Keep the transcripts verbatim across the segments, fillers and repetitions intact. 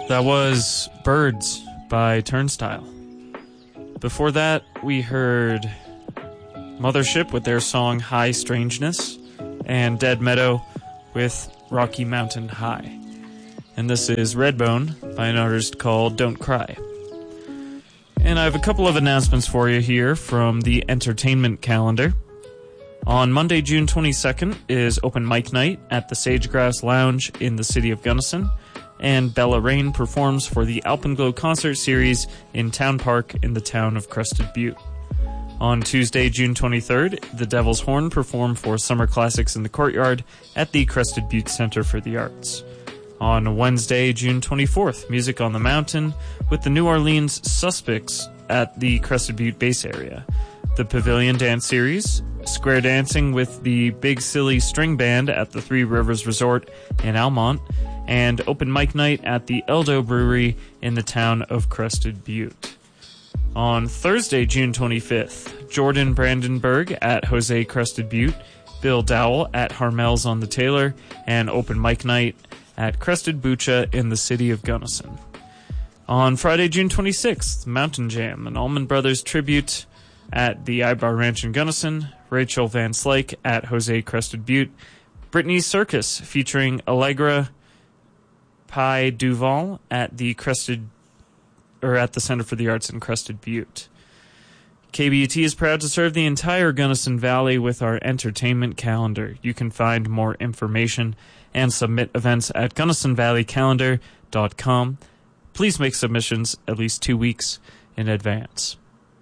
That was Birds by Turnstile. Before that, we heard Mothership with their song High Strangeness, and Dead Meadow with Rocky Mountain High. And this is Redbone by an artist called Don't Cry. And I have a couple of announcements for you here from the entertainment calendar. On Monday, June twenty-second is open mic night at the Sagegrass Lounge in the city of Gunnison, and Bella Rain performs for the Alpenglow concert series in Town Park in the town of Crested Butte. On Tuesday, June twenty-third, the Devil's Horn perform for Summer Classics in the Courtyard at the Crested Butte Center for the Arts. On Wednesday, June twenty-fourth, Music on the Mountain with the New Orleans Suspects at the Crested Butte base area. The Pavilion Dance Series, Square Dancing with the Big Silly String Band at the Three Rivers Resort in Almont, and open mic night at the Eldo Brewery in the town of Crested Butte. On Thursday, June twenty-fifth, Jordan Brandenburg at Jose Crested Butte, Bill Dowell at Harmel's on the Taylor, and open mic night at Crested Bucha in the city of Gunnison. On Friday, June twenty-sixth, Mountain Jam, an Allman Brothers tribute at the Ibar Ranch in Gunnison, Rachel Van Slyke at Jose Crested Butte, Brittany's Circus featuring Allegra Pie Duval at the Crested or at the Center for the Arts in Crested Butte. K B U T is proud to serve the entire Gunnison Valley with our entertainment calendar. You can find more information and submit events at gunnison valley calendar dot com. Please make submissions at least two weeks in advance.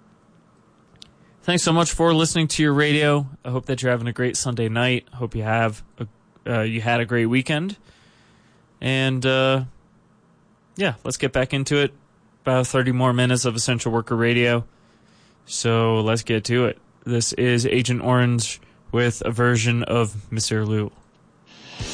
Thanks so much for listening to your radio. I hope that you're having a great Sunday night. I hope you have a, uh, you had a great weekend. And uh, yeah, let's get back into it. About thirty more minutes of Essential Worker Radio. So let's get to it. This is Agent Orange with a version of Monsieur Lou.